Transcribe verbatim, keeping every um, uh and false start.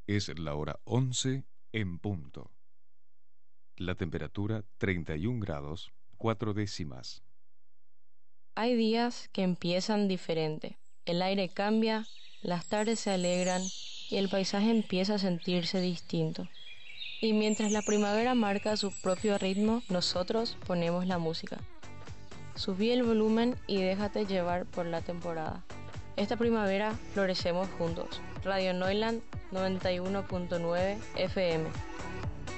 Es la hora once en punto. La temperatura treinta y un grados, cuatro décimas. Hay días que empiezan diferente. El aire cambia, las tardes se alegran y el paisaje empieza a sentirse distinto. Y mientras la primavera marca su propio ritmo, nosotros ponemos la música. Subí el volumen y déjate llevar por la temporada. Esta primavera florecemos juntos. Radio Neuland noventa y uno punto nueve F M.